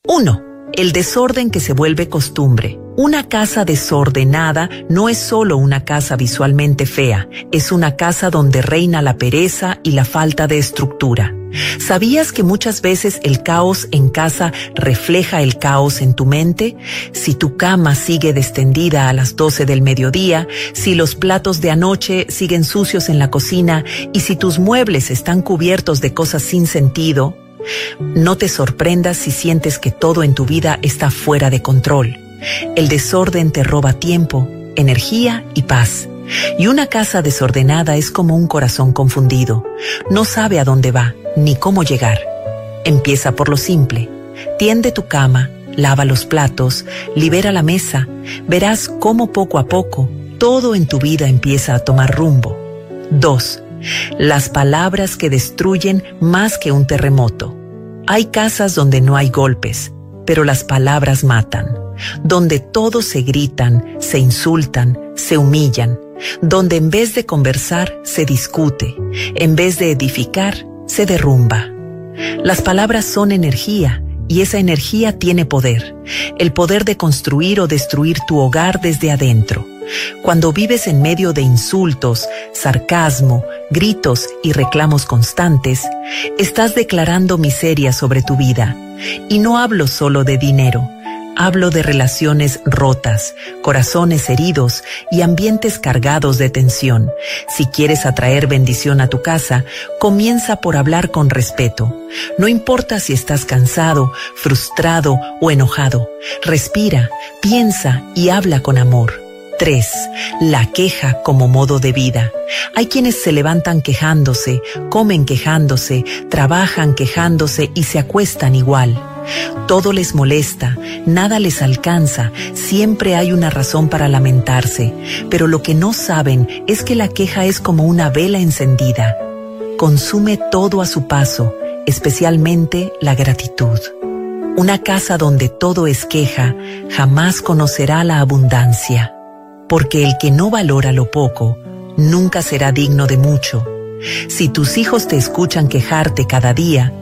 1. El desorden que se vuelve costumbre. Una casa desordenada no es solo una casa visualmente fea, es una casa donde reina la pereza y la falta de estructura. ¿Sabías que muchas veces el caos en casa refleja el caos en tu mente? Si tu cama sigue destendida a las 12 del mediodía, si los platos de anoche siguen sucios en la cocina y si tus muebles están cubiertos de cosas sin sentido, no te sorprendas si sientes que todo en tu vida está fuera de control. El desorden te roba tiempo, energía y paz. Y una casa desordenada es como un corazón confundido. No sabe a dónde va, ni cómo llegar. Empieza por lo simple. Tiende tu cama, lava los platos, libera la mesa. Verás cómo poco a poco todo en tu vida empieza a tomar rumbo. 2. Las palabras que destruyen más que un terremoto. Hay casas donde no hay golpes, pero las palabras matan. Donde todos se gritan, se insultan, se humillan. Donde en vez de conversar, se discute. En vez de edificar, se derrumba. Las palabras son energía, y esa energía tiene poder. El poder de construir o destruir tu hogar desde adentro. Cuando vives en medio de insultos, sarcasmo, gritos y reclamos constantes, estás declarando miseria sobre tu vida. Y no hablo solo de dinero. Hablo de relaciones rotas, corazones heridos y ambientes cargados de tensión. Si quieres atraer bendición a tu casa, comienza por hablar con respeto. No importa si estás cansado, frustrado o enojado. Respira, piensa y habla con amor. 3. La queja como modo de vida. Hay quienes se levantan quejándose, comen quejándose, trabajan quejándose y se acuestan igual. Todo les molesta, nada les alcanza, siempre hay una razón para lamentarse, pero lo que no saben es que la queja es como una vela encendida. Consume todo a su paso, especialmente la gratitud. Una casa donde todo es queja jamás conocerá la abundancia, porque el que no valora lo poco nunca será digno de mucho. Si tus hijos te escuchan quejarte cada día,